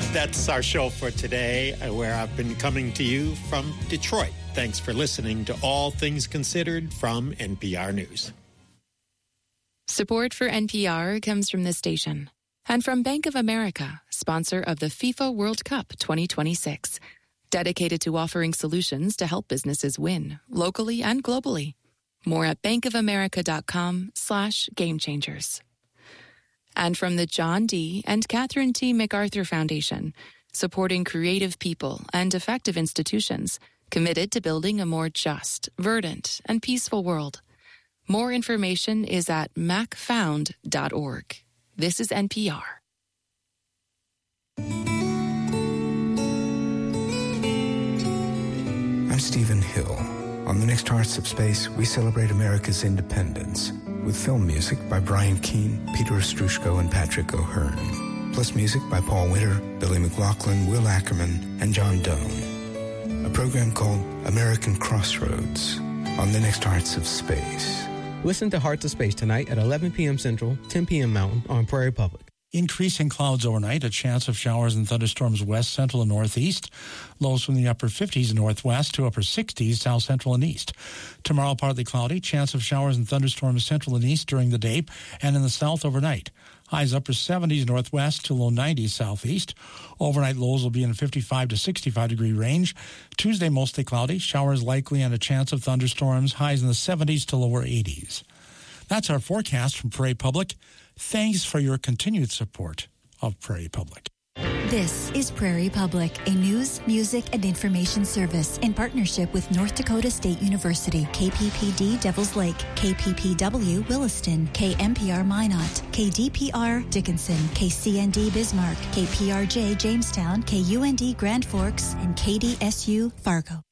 That's our show for today, where I've been coming to you from Detroit. Thanks for listening to All Things Considered from NPR News. Support for NPR comes from this station and from Bank of America, sponsor of the FIFA World Cup 2026, dedicated to offering solutions to help businesses win locally and globally. More at bankofamerica.com/gamechangers. And from the John D. and Catherine T. MacArthur Foundation, supporting creative people and effective institutions committed to building a more just, verdant, and peaceful world. More information is at macfound.org. This is NPR. I'm Stephen Hill. On the next Hearts of Space, we celebrate America's independence with film music by Brian Keane, Peter Ostroushko, and Patrick O'Hearn, plus music by Paul Winter, Billy McLaughlin, Will Ackerman, and John Doan. A program called American Crossroads on the next Hearts of Space. Listen to Hearts of Space tonight at 11 p.m. Central, 10 p.m. Mountain on Prairie Public. Increasing clouds overnight, a chance of showers and thunderstorms west, central, and northeast. Lows from the upper 50s northwest to upper 60s south, central, and east. Tomorrow, partly cloudy, chance of showers and thunderstorms central and east during the day and in the south overnight. Highs upper 70s northwest to low 90s southeast. Overnight lows will be in the 55 to 65 degree range. Tuesday, mostly cloudy, showers likely and a chance of thunderstorms. Highs in the 70s to lower 80s. That's our forecast from Prairie Public. Thanks for your continued support of Prairie Public. This is Prairie Public, a news, music, and information service in partnership with North Dakota State University, KPPD Devils Lake, KPPW Williston, KMPR Minot, KDPR Dickinson, KCND Bismarck, KPRJ Jamestown, KUND Grand Forks, and KDSU Fargo.